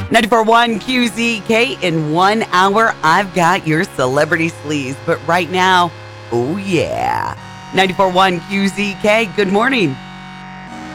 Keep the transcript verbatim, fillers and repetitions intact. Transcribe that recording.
ninety-four point one Q Z K. In one hour, I've got your celebrity sleaze. But right now, oh yeah. ninety-four point one Q Z K, good morning.